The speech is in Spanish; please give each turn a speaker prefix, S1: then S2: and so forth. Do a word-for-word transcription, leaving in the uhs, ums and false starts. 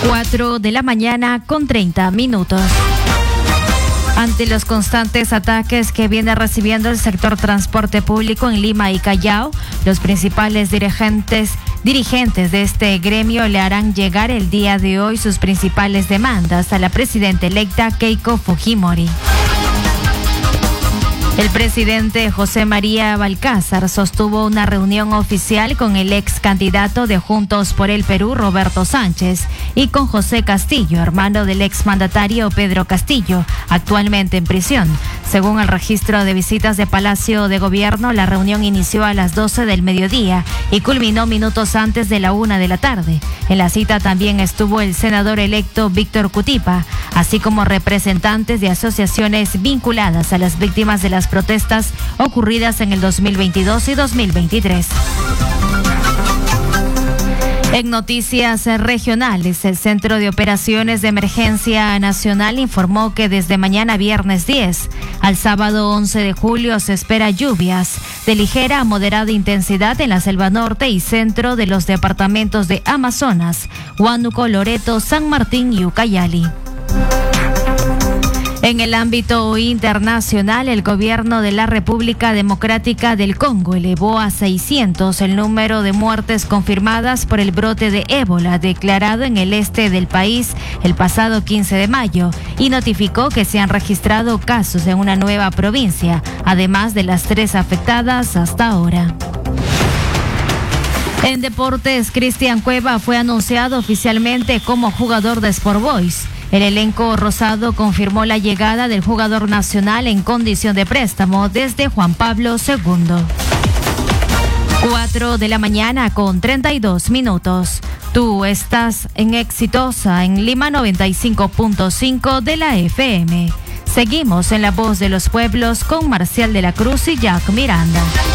S1: cuatro de la mañana con treinta minutos. Ante los constantes ataques que viene recibiendo el sector transporte público en Lima y Callao, los principales dirigentes, dirigentes de este gremio le harán llegar el día de hoy sus principales demandas a la presidenta electa Keiko Fujimori. El presidente José María Balcázar sostuvo una reunión oficial con el ex candidato de Juntos por el Perú, Roberto Sánchez, y con José Castillo, hermano del ex mandatario Pedro Castillo, actualmente en prisión. Según el registro de visitas de Palacio de Gobierno, la reunión inició a las doce del mediodía y culminó minutos antes de la una de la tarde. En la cita también estuvo el senador electo Víctor Cutipa, así como representantes de asociaciones vinculadas a las víctimas de las protestas ocurridas en el dos mil veintidós y dos mil veintitrés. En noticias regionales, el Centro de Operaciones de Emergencia Nacional informó que desde mañana viernes diez al sábado once de julio se espera lluvias de ligera a moderada intensidad en la selva norte y centro de los departamentos de Amazonas, Huánuco, Loreto, San Martín y Ucayali. En el ámbito internacional, el gobierno de la República Democrática del Congo elevó a seiscientos el número de muertes confirmadas por el brote de ébola declarado en el este del país el pasado quince de mayo y notificó que se han registrado casos en una nueva provincia, además de las tres afectadas hasta ahora. En deportes, Cristian Cueva fue anunciado oficialmente como jugador de Sport Boys. El elenco rosado confirmó la llegada del jugador nacional en condición de préstamo desde Juan Pablo segundo. cuatro de la mañana con treinta y dos minutos. Tú estás en Exitosa en Lima noventa y cinco punto cinco de la F M. Seguimos en La Voz de los Pueblos con Marcial de la Cruz y Jack Miranda.